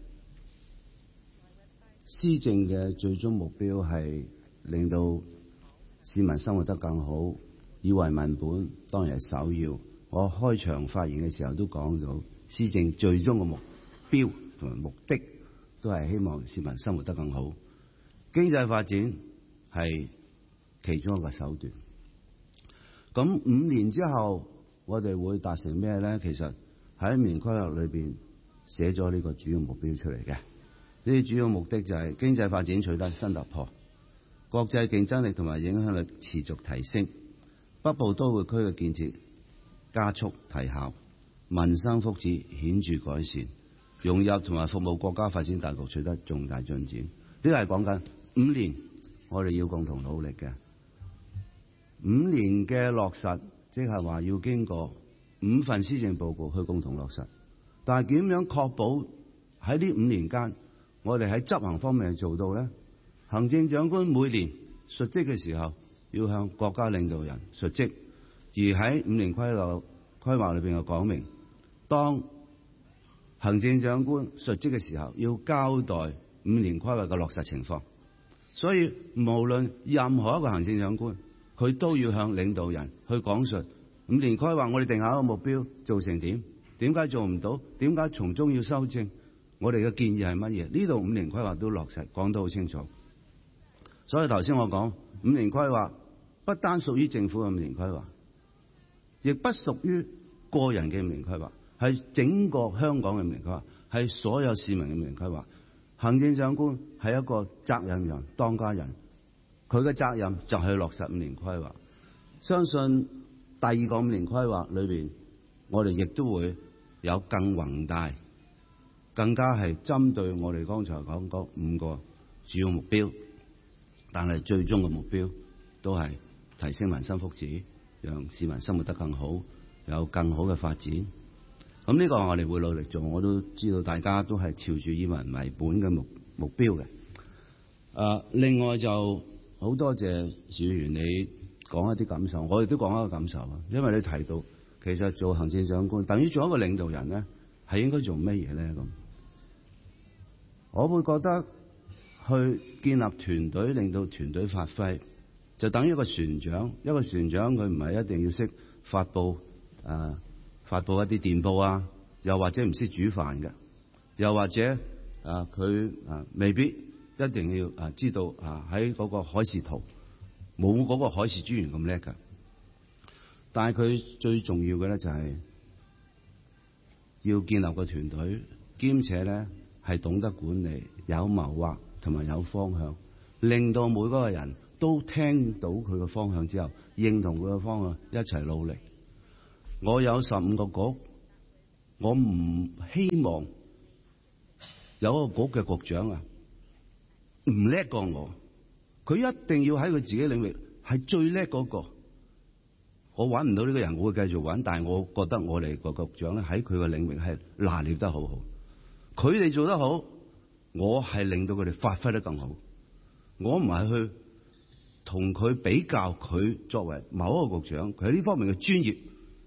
施政嘅最終目標係令到市民生活得更好，以為民本當然係首要。我開場發言嘅時候都講到，施政最終嘅目標同埋目的都係希望市民生活得更好，經濟發展係其中一個手段。咁五年之後我哋會達成咩咧？其實喺五年規劃裏邊寫咗呢個主要目標出嚟嘅。呢啲主要目的就係經濟發展取得新突破，國際競爭力同埋影響力持續提升，北部都會區嘅建設加速提效，民生福祉顯著改善，融入同埋服務國家發展大局取得重大進展。呢個係講緊五年，我哋要共同努力嘅。五年嘅落實，即係話要經過五份施政報告去共同落實。但係點樣確保喺呢五年間，我哋喺執行方面做到呢？行政長官每年述職嘅時候，要向國家領導人述職，而喺五年規劃規劃裏邊又講明，當行政長官述職嘅時候，要交代五年規劃嘅落實情況。所以無論任何一個行政長官，佢都要向領導人去講述五年規劃我哋定下一個目標做成點，點解做唔到，點解從中要修正，我哋嘅建議係乜嘢？呢度五年規劃都落實講得好清楚。所以頭先我講五年規劃不單屬於政府嘅五年規劃，亦不屬於個人嘅五年規劃，係整個香港嘅五年規劃，係所有市民嘅五年規劃。行政長官係一個責任人、當家人，佢嘅責任就係落實五年規劃。相信第二個五年規劃裏邊，我哋亦都會有更宏大、更加係針對我哋剛才講嗰五個主要目標，但係最終嘅目標都係提升民生福祉，讓市民生活得更好，有更好嘅發展。咁呢個我哋會努力做，我都知道大家都係朝住以民為本嘅目目標嘅。誒、呃，另外就好多謝邵議員你講一啲感受，我亦都講一個感受啊。因為你提到其實做行政長官等於做一個領導人咧，係應該做乜嘢咧？咁我會覺得去建立團隊，令到團隊發揮，就等於一個船長。一個船長佢唔係一定要識發佈誒。呃發佈一啲電報啊，又或者唔識煮飯嘅， 又或者啊佢啊未必一定要啊知道啊喺嗰個海事圖冇嗰個海事專員咁叻㗎，但係佢最重要嘅咧就係要建立個團隊，兼且咧係懂得管理、有謀劃同埋有方向，令到每個人都聽到佢嘅方向之後，認同佢嘅方向，一齊努力。我有十五個局，我唔希望有一個局嘅局長啊唔叻過我，佢一定要喺佢自己領域係最叻嗰個。我揾唔到呢個人，我會繼續揾，但係我覺得我哋個局長咧喺佢嘅領域係拿捏得好好。佢哋做得好，我係令到佢哋發揮得更好。我唔係去同佢比較，佢作為某一個局長，佢喺呢方面嘅專業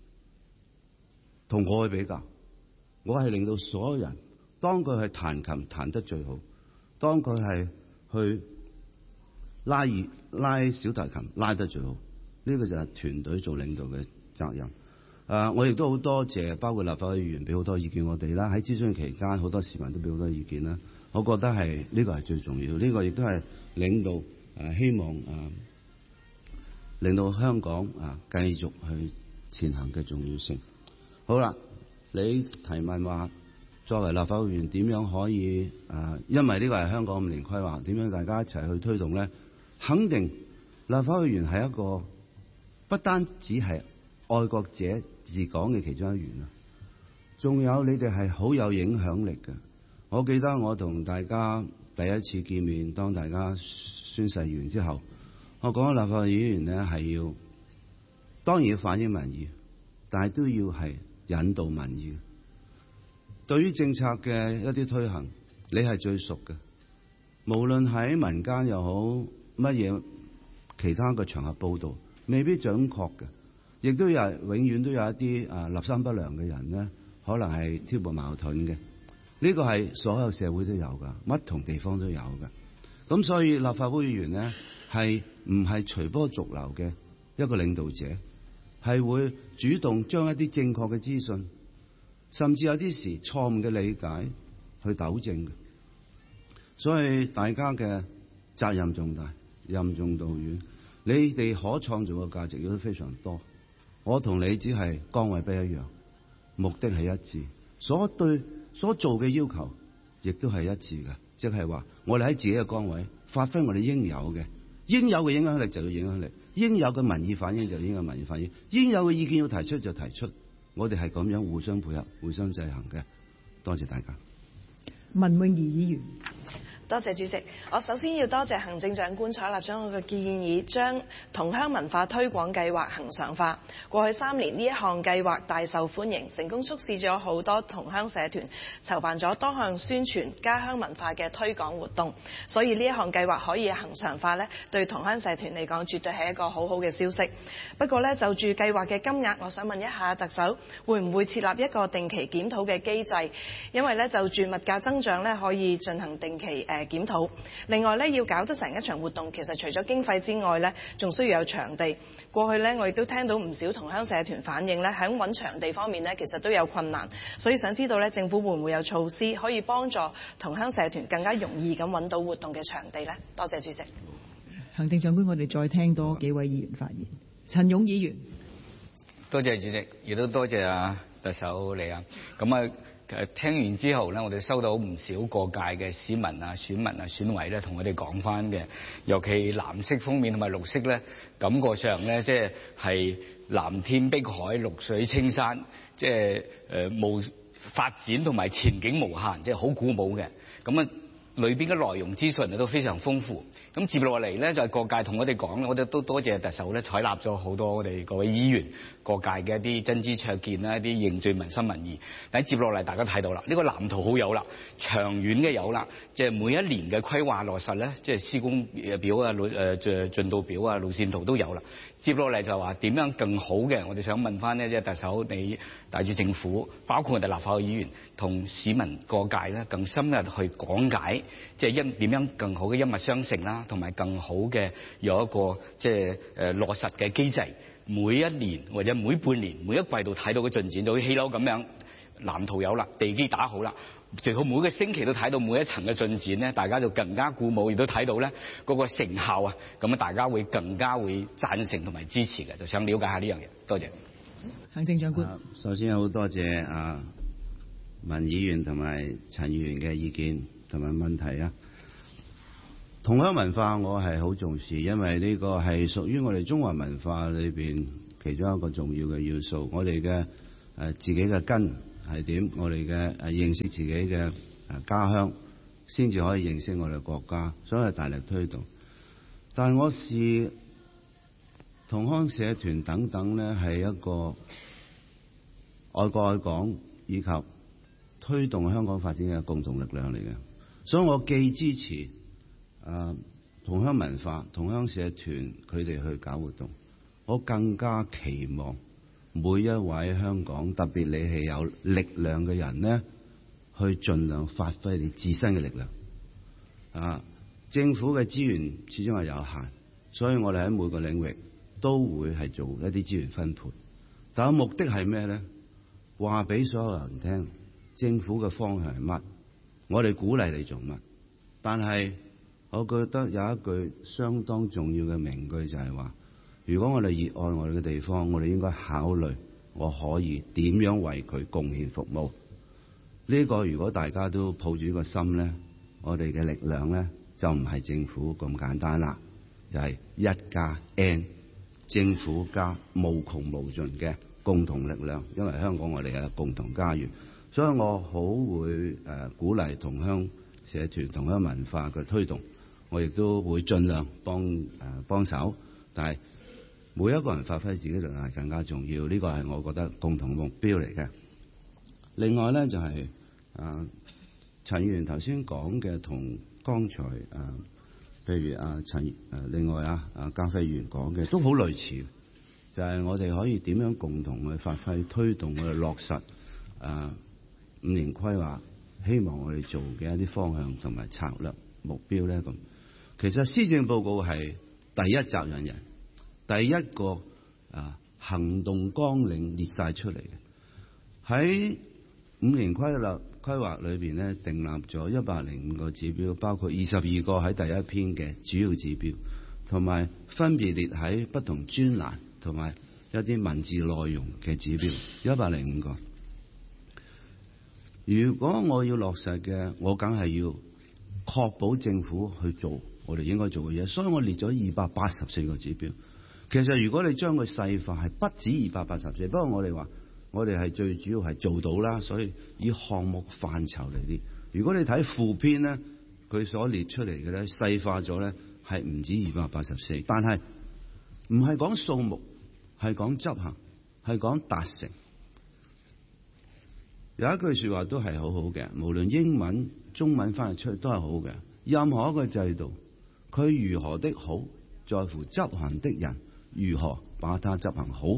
同我去比較。我係令到所有人，當佢係彈琴彈得最好，當佢係去拉二拉小提琴拉得最好，呢個就係團隊做領導嘅責任。誒，我亦都好多謝，包括立法會議員俾好多意見我哋啦。喺諮詢期間，好多市民都俾好多意見啦。我覺得係呢個係最重要，呢個亦都係領導誒希望誒令到香港啊繼續去前行嘅重要性。好啦，你提問話作為立法會議員點樣可以誒，因為呢個係香港五年規劃，點樣大家一齊去推動咧？肯定立法會議員係一個不單止係愛國者治港嘅其中一員啊，仲有你哋係好有影響力嘅。我記得我同大家第一次見面，當大家宣誓完之後，我講立法會議員咧係要當然要反映民意，但係都要係引導民意。對於政策嘅一啲推行，你係最熟嘅，無論喺民間又好乜嘢其他嘅場合報導，未必準確嘅。亦都有永遠都有一啲啊立心不良嘅人咧，可能係挑撥矛盾嘅。呢個係所有社會都有㗎，乜同地方都有㗎。咁所以立法會議員咧係唔係隨波逐流嘅一個領導者，係會主動將一啲正確嘅資訊，甚至有啲時錯誤嘅理解去糾正嘅。所以大家嘅責任重大，任重道遠。你哋可創造嘅價值亦都非常多。我同你只係崗位不一樣，目的係一致，所對所做嘅要求亦都係一致嘅，即係話我哋喺自己嘅崗位發揮我哋應有嘅應有嘅影響力就要影響力，應有嘅民意反應就應有民意反應，應有嘅意見要提出就提出，我哋係咁樣互相配合、互相制衡嘅。多謝大家。 文詠儀議員。 多謝主席，我首先要多謝行政長官採納咗我嘅建議，將同鄉文化推廣計劃恆常化。過去三年呢一項計劃大受歡迎，成功促使咗好多同鄉社團籌辦咗多項宣傳家鄉文化嘅推廣活動，所以呢一項計劃可以恆常化呢，對同鄉社團嚟講絕對係一個好好嘅消息。不過呢，就住計劃嘅金額，我想問一下特首，會唔會設立一個定期檢討嘅機制？因為呢，就住物價增長呢，可以進行定期誒檢討。另外咧，要搞得成一場活動，其實除咗經費之外咧，仲需要有場地。過去咧，我亦都聽到唔少同鄉社團反映咧，喺揾場地方面咧，其實都有困難。所以想知道咧，政府會唔會有措施可以幫助同鄉社團更加容易咁揾到活動嘅場地咧？多謝主席。 行政長官，我哋再聽多幾位議員發言。陳勇議員。 多謝主席，亦都多謝啊特首你啊。咁啊。誒聽完之後咧，我哋收到唔少各界嘅市民啊、選民啊、選委咧，同我哋講翻嘅，尤其藍色封面同埋綠色咧，感覺上咧，即係係藍天碧海、綠水青山，即係誒無發展同埋前景無限，即係好鼓舞嘅。咁啊，裏邊嘅內容資訊都非常豐富。咁接落嚟咧，就係各界同我哋講，我哋都多謝特首咧，採納咗好多我哋各位議員各界嘅一啲真知灼見啦，一啲凝聚民心民意。但係接落嚟，大家睇到啦，呢個藍圖好有啦，長遠嘅有啦，即係每一年嘅規劃落實咧，即係施工表啊、路誒進度表啊、路線圖都有啦。接落嚟就話點樣更好嘅，我哋想問翻呢，即係特首你帶住政府，包括我哋立法會議員同市民各界咧，更深入去講解，即係一點樣更好嘅一脈相承啦，同埋更好嘅有一個即係誒落實嘅機制，每一年或者每半年、每一季度睇到嘅進展，就好似起樓咁樣。 藍圖有啦，地基打好啦，最好每個星期都睇到每一層嘅進展咧，大家就更加鼓舞，亦都睇到咧嗰個成效啊，咁啊大家會更加會贊成同埋支持嘅，就想了解下呢樣嘢。多謝。 行政長官， 啊、首先好多謝啊文議員同埋陳議員嘅意見同埋問題啊。同鄉文化我係好重視，因為呢個係屬於我哋中華文化裏邊其中一個重要嘅要素。我哋嘅誒自己嘅根係點？我哋嘅誒認識自己嘅誒家鄉，先至可以認識我哋國家，所以係大力推動。但係我視同鄉社團等等咧，係一個愛國愛港以及推動香港發展嘅共同力量嚟嘅，所以我既支持誒同鄉文化、同鄉社團佢哋去搞活動，我更加期望每一位香港，特別你係有力量嘅人呢，去盡量發揮你自身嘅力量。啊，政府嘅資源始終係有限，所以我哋喺每個領域都會係做一啲資源分配。但係目的係咩呢？話俾所有人聽，政府嘅方向係乜？我哋鼓勵你做乜？但係我覺得有一句相當重要嘅名句就係話，如果我哋熱愛我哋嘅地方，我哋應該考慮我可以點樣為佢貢獻服務。呢個如果大家都抱住呢個心呢，我哋嘅力量呢，就唔係政府咁簡單啦，就係一加 N， 政府加無窮無盡嘅共同力量。因為香港我哋係共同家園，所以我好會誒鼓勵同鄉社團、同鄉文化嘅推動。我亦都會盡量幫誒幫手，但係每一個人發揮自己力量係更加重要。呢個係我覺得共同目標嚟嘅。另外咧就係、是、啊陳議員頭先講嘅同剛才啊譬如啊陳誒另外啊啊家輝議員講嘅都好類似，就係、是、我哋可以點樣共同去發揮推動我哋落實啊五年規劃，希望我哋做嘅一啲方向同埋策略目標咧咁。其實施政報告係第一責任人，第一個啊行動綱領列晒出嚟嘅。喺五年規劃規劃裏邊咧，訂立咗一百零五個指標，包括二十二個喺第一篇嘅主要指標，同埋分別列喺不同專欄同埋一啲文字內容嘅指標，一百零五個。如果我要落實嘅，我梗係要確保政府去做我哋應該做嘅嘢，所以我列咗二百八十四個指標。其實如果你將佢細化，係不止二百八十四，不過我哋話我哋係最主要係做到啦，所以以項目範疇嚟列。如果你睇附篇咧，佢所列出嚟嘅咧細化咗咧係唔止二百八十四，但係唔係講數目，係講執行，係講達成。有一句説話都係好好嘅，無論英文、中文翻譯出去都係好嘅。任何一個制度，佢如何的好，在乎執行的人如何把它執行好。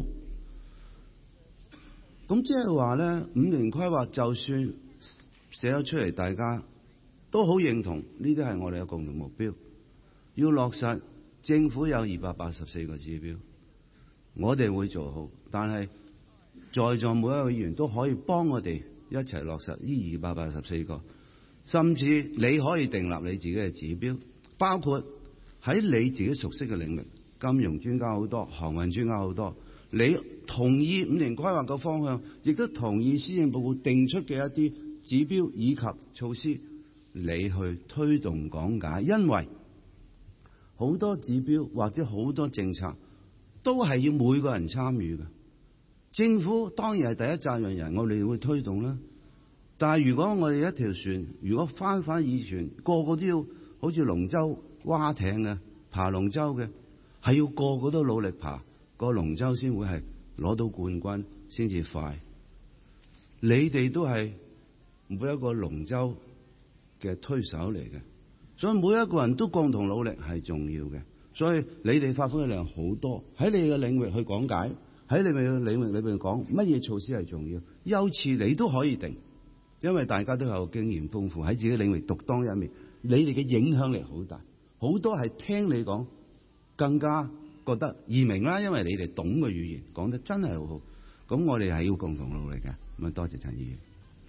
咁即係話咧，五年規劃就算寫咗出嚟，大家都好認同，呢啲係我哋嘅共同目標。要落實，政府有二百八十四個指標，我哋會做好，但係在座每一位議員都可以幫我哋一齊落實呢二百八十四個，甚至你可以訂立你自己嘅指標，包括喺你自己熟悉嘅領域，金融專家好多，航運專家好多，你同意五年規劃嘅方向，亦都同意施政報告定出嘅一啲指標以及措施，你去推動講解，因為好多指標或者好多政策都係要每個人參與嘅。政府當然係第一責任人，我哋會推動啦。但係如果我哋一條船，如果翻返以前，個個都要好似龍舟划艇嘅爬龍舟嘅，係要個個都努力爬個龍舟先會係攞到冠軍先至快。你哋都係每一個龍舟嘅推手嚟嘅，所以每一個人都共同努力係重要嘅。所以你哋發揮嘅量好多，喺你嘅領域去講解，喺你嘅領域裏邊講乜嘢措施係重要，優次你都可以定，因為大家都有經驗豐富，喺自己領域獨當一面，你哋嘅影響力好大，好多係聽你講更加覺得易明啦，因為你哋懂嘅語言講得真係好好。咁我哋係要共同努力嘅。咁啊，多謝陳議員。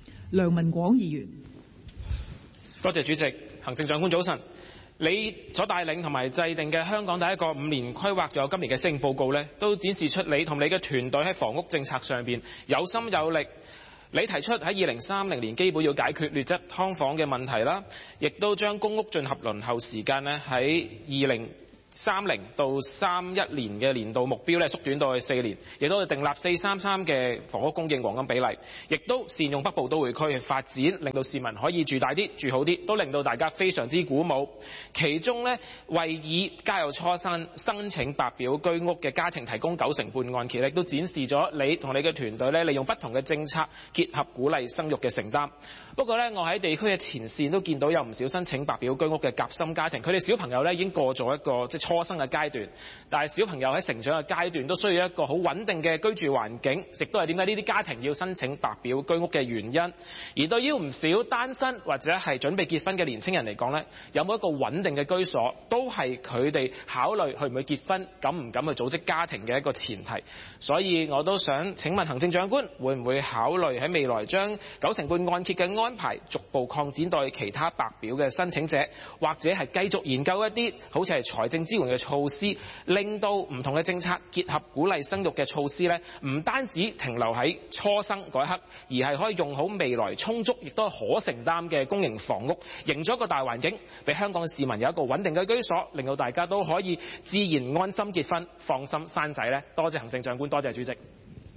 梁文廣議員。 多謝主席，行政長官早晨。你所帶領同埋制定嘅香港第一個五年規劃，仲有今年嘅施政報告呢，都展示出你同你嘅團隊喺房屋政策上邊有心有力。你提出喺二零三零年基本要解決劣質劏房嘅問題啦，亦都將公屋進合輪候時間呢喺二零三零到三一年嘅年度目標咧縮短到去四年，亦都係訂立四三三嘅房屋供應黃金比例，亦都善用北部都會區去發展，令到市民可以住大啲、住好啲，都令到大家非常之鼓舞。其中呢，為以家有初生申請白表居屋嘅家庭提供九成半按揭，亦都展示咗你同你嘅團隊咧利用不同嘅政策結合鼓勵生育嘅承擔。不過呢，我喺地區嘅前線都見到有唔少申請白表居屋嘅夾心家庭，佢哋小朋友咧已經過咗一個即初生嘅階段，但係小朋友喺成長嘅階段都需要一個好穩定嘅居住環境，亦都係點解呢啲家庭要申請白表居屋嘅原因。而對於唔少單身或者係準備結婚嘅年輕人嚟講呢，有冇一個穩定嘅居所，都係佢哋考慮去唔去結婚、敢唔敢去組織家庭嘅一個前提。所以我都想請問行政長官，會唔會考慮喺未來將九成半按揭嘅安排逐步擴展到其他白表嘅申請者，或者係繼續研究一啲好似係財政支援嘅措施，令到唔同嘅政策結合鼓勵生育嘅措施呢，唔單止停留喺初生嗰一刻，而係可以用好未來充足亦都係可承擔嘅公營房屋，營造一個大環境，俾香港嘅市民有一個穩定嘅居所，令到大家都可以自然安心結婚、放心生仔呢。多謝行政長官，多謝主席。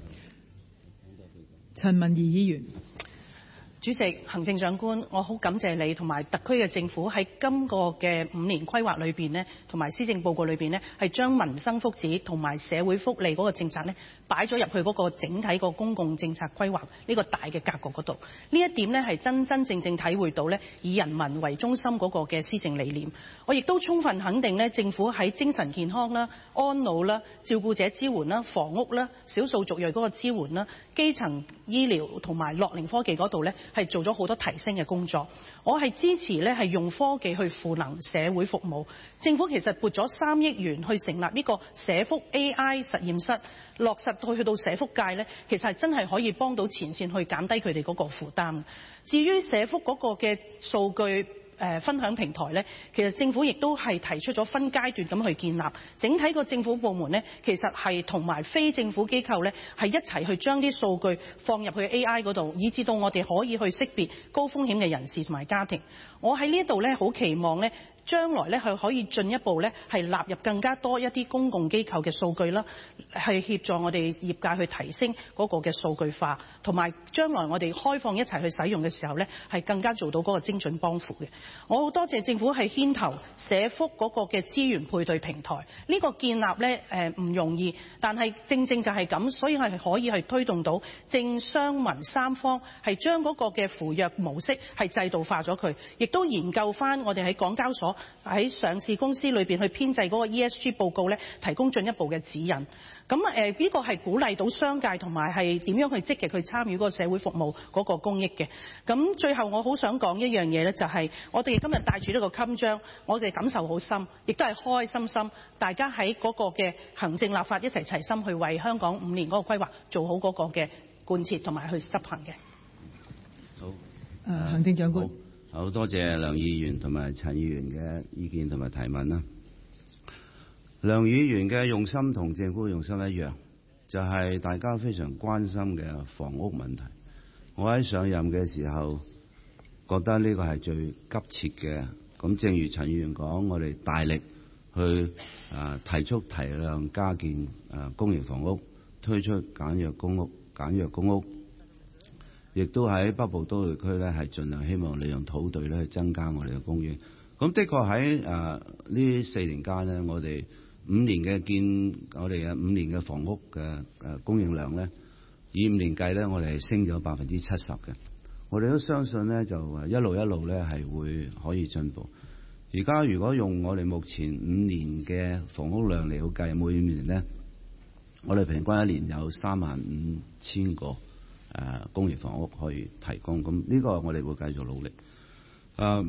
陳文儀議員。 主席、行政長官，我好感謝你同埋特區嘅政府喺今個嘅五年規劃裏邊呢，同埋施政報告裏邊呢，係將民生福祉同埋社會福利嗰個政策呢擺咗入去嗰個整體個公共政策規劃呢個大嘅格局嗰度。呢一點呢係真真正正體會到呢以人民為中心嗰個嘅施政理念。我亦都充分肯定呢政府喺精神健康啦、安老啦、照顧者支援啦、房屋啦、少數族裔嗰個支援啦、基層醫療同埋樂齡科技嗰度呢，係做咗好多提升嘅工作。我係支持呢係用科技去賦能社會服務。政府其實撥咗三億元去成立呢個社福 A I 實驗室，落實到去到社福界呢，其實係真係可以幫到前線去減低佢哋嗰個負擔。至於社福嗰個嘅數據誒分享平台呢，其實政府亦都係提出咗分階段咁去建立。整體個政府部門呢，其實係同埋非政府機構呢，係一齊去將啲數據放入去 A I 嗰度，以至到我哋可以去識別高風險嘅人士同埋家庭。我喺呢度呢，好期望呢，將來呢，係可以進一步呢，係納入更加多一啲公共機構嘅數據啦，係協助我哋業界去提升嗰個嘅數據化，同埋將來我哋開放一齊去使用嘅時候呢，係更加做到嗰個精準幫扶嘅。我好多謝政府係牽頭社福嗰個嘅資源配對平台，呢個建立呢誒唔容易，但係正正就係咁，所以係可以係推動到政商民三方係將嗰個嘅扶弱模式係制度化咗佢，亦都研究翻我哋喺港交所喺上市公司裏邊去編製嗰個 E S G 報告呢，提供進一步嘅指引。咁誒呢個係鼓勵到商界同埋係點樣去積極去參與嗰個社會服務嗰個公益嘅。咁最後我好想講一樣嘢呢，就係我哋今日帶住呢個襟章，我哋感受好深，亦都係開開心心，大家喺嗰個嘅行政立法一齊齊心去為香港五年嗰個規劃做好嗰個嘅貫徹同埋去執行嘅。 好， 誒行政長官。 好多謝梁議員同埋陳議員嘅意見同埋提問啦。梁議員嘅用心同政府用心一樣，就係大家非常關心嘅房屋問題。我喺上任嘅時候覺得呢個係最急切嘅。咁正如陳議員講，我哋大力去啊提速提量加建啊公營房屋，推出簡約公屋、簡約公屋。亦都喺北部都會區咧，係盡量希望利用土地咧去增加我哋嘅供應。咁的確喺誒呢四年間咧，我哋五年嘅建，我哋嘅五年嘅房屋嘅誒供應量咧，以五年計咧，我哋係升咗百分之七十嘅。我哋都相信咧，就一路一路咧係會可以進步。而家如果用我哋目前五年嘅房屋量嚟計，每五年咧，我哋平均一年有三萬五千個。誒公營房屋可以提供，咁呢個我哋會繼續努力。誒、呃，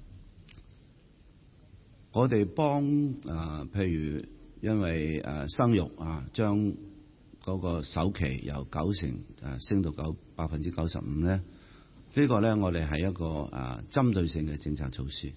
我哋幫誒、呃，譬如因為誒、呃、生育啊，將嗰個首期由九成誒升到九百分之九十五咧， 呢個咧，我哋係一個啊針對性嘅政策措施。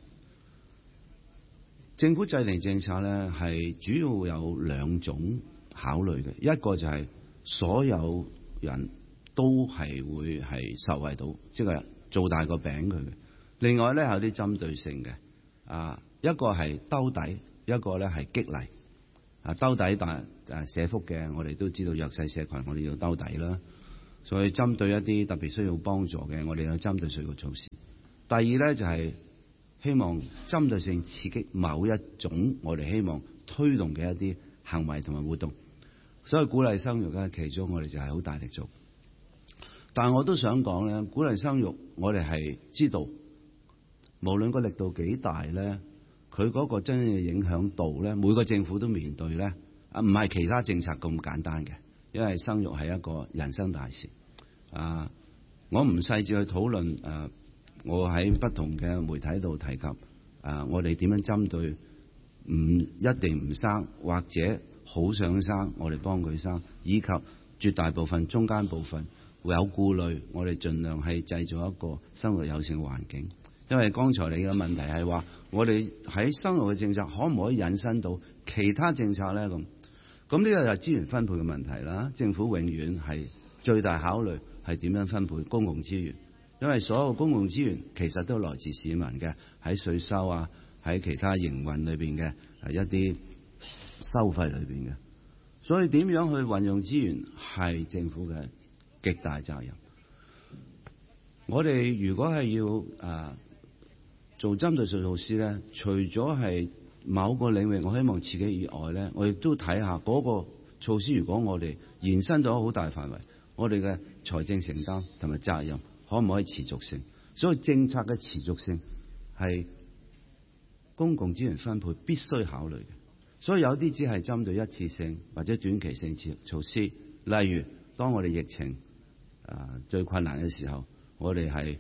政府制定政策咧，係主要有兩種考慮嘅，一個就係所有人都係會係受惠到，即係做大個餅佢嘅。另外咧，有啲針對性嘅，啊一個係兜底，一個咧係激勵。啊兜底但誒社福嘅，我哋都知道弱勢社群，我哋要兜底啦。所以針對一啲特別需要幫助嘅，我哋有針對性嘅措施。第二咧就係希望針對性刺激某一種我哋希望推動嘅一啲行為同埋活動。所以鼓勵生育咧，其中我哋就係好大力做。但係我都想講咧，鼓勵生育我哋係知道，無論個力度幾大咧，佢嗰個真正嘅影響度咧，每個政府都面對咧，啊唔係其他政策咁簡單嘅，因為生育係一個人生大事。啊，我唔細緻去討論誒，我喺不同嘅媒體度提及，啊，我哋點樣針對唔一定唔生或者好想生，我哋幫佢生，以及絕大部分中間部分會有顧慮，我哋盡量係製造一個生活友善嘅環境。因為剛才你嘅問題係話，我哋喺生育嘅政策可唔可以引申到其他政策咧？咁咁呢個就係資源分配嘅問題啦。政府永遠係最大考慮係點樣分配公共資源，因為所有公共資源其實都來自市民嘅，喺稅收啊，喺其他營運裏邊嘅係一啲收費裏邊嘅。所以點樣去運用資源係政府嘅極大責任。我哋如果係要誒、啊做針對性措施咧，除咗係某個領域我希望刺激以外咧，我亦都睇下嗰個措施，如果我哋延伸到好大範圍，我哋嘅財政承擔同埋責任可唔可以持續性？所以政策嘅持續性係公共資源分配必須考慮嘅。所以有啲只係針對一次性或者短期性措施，例如當我哋疫情啊最困難嘅時候，我哋係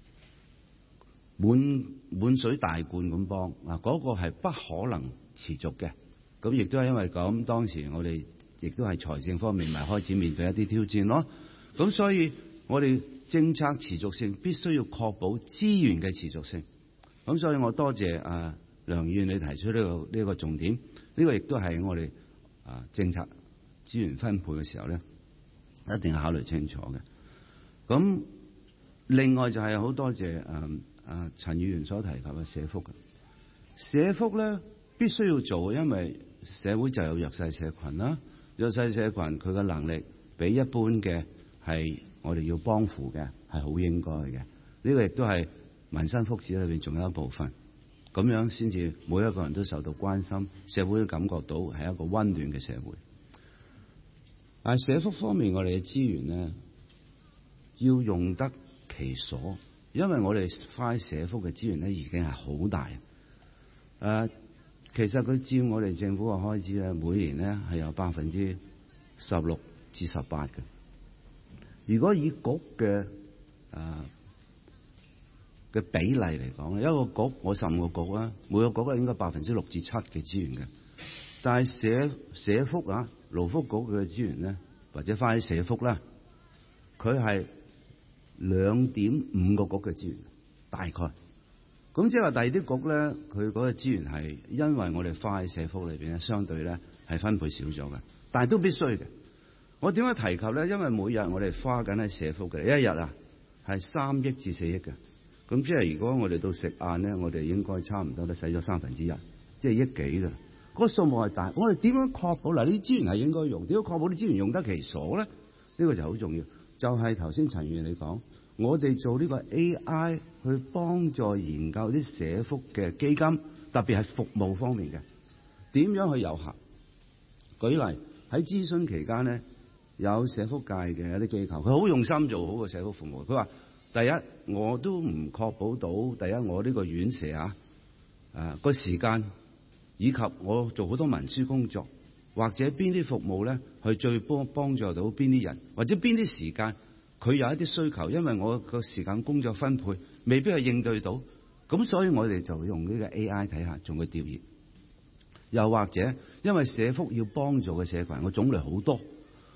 滿滿水大罐咁幫啊！嗰個係不可能持續嘅，咁亦都係因為咁，當時我哋亦都係財政方面咪開始面對一啲挑戰咯。咁所以我哋政策持續性必須要確保資源嘅持續性。咁所以我多謝啊梁議員你提出呢個呢個重點，呢個亦都係我哋啊政策資源分配嘅時候咧，一定要考慮清楚嘅。咁另外就係好多謝誒。啊，陳議員所提及嘅社福嘅社福咧，必須要做，因為社會就有弱勢社群啦。弱勢社群佢嘅能力比一般嘅係我哋要幫扶嘅係好應該嘅。呢個亦都係民生福祉裏邊仲有一部分，咁樣先至每一個人都受到關心，社會都感覺到係一個溫暖嘅社會。但係社福方面，我哋嘅資源咧要用得其所。因為我哋花喺社福嘅資源咧已經係好大，誒、呃，其實佢佔我哋政府嘅開支咧，每年咧係有百分之十六至十八嘅。如果以局嘅誒嘅比例嚟講，一個局我十五個局啦，每個局咧應該百分之六至七嘅資源嘅。但係社社福啊，勞福局嘅資源咧，或者花喺社福啦，佢係兩點五個局嘅資源，大概。咁即係話第二啲局咧，佢嗰個資源係因為我哋花喺社福裏邊咧，相對咧係分配少咗嘅，但係都必須嘅。我點解提及咧？因為每日我哋花緊喺社福嘅一日啊，係三億至四億嘅。咁即係如果我哋到食晏咧，我哋應該差唔多都使咗三分之一，即係億幾嘅。嗰個數目係大，我哋點樣確保嗱？呢啲資源係應該用，點樣確保啲資源用得其所咧？呢個就好重要。就係頭先陳議員你講，我哋做呢個 A I 去幫助研究啲社福嘅基金，特別係服務方面嘅，點樣去有效？舉例喺諮詢期間咧，有社福界嘅一啲機構，佢好用心做好個社福服務。佢話：第一，我都唔確保到第一，我呢個院舍啊，誒個時間，以及我做好多文書工作。或者邊啲服務咧，去最幫幫助到邊啲人，或者邊啲時間佢有一啲需求，因為我個時間工作分配未必係應對到，咁所以我哋就用呢個 A I 睇下，做個調研。又或者因為社福要幫助嘅社群，個種類好多，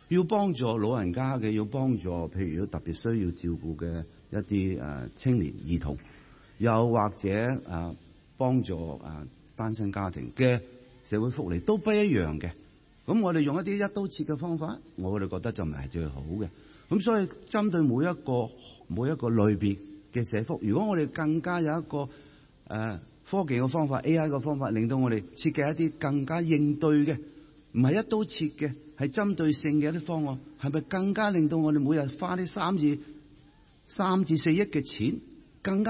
要幫助老人家嘅，要幫助譬如特別需要照顧嘅一啲誒青年兒童，又或者誒幫助誒單親家庭嘅社會福利都不一樣嘅。咁我哋用一啲一刀切嘅方法，我哋覺得就唔係最好嘅。咁所以針對每一個每一個類別嘅社福，如果我哋更加有一個誒、呃、科技嘅方法 A I 嘅方法，令到我哋設計一啲更加應對嘅，唔係一刀切嘅，係針對性嘅一啲方案，係咪更加令到我哋每日花啲三至三至四億嘅錢更加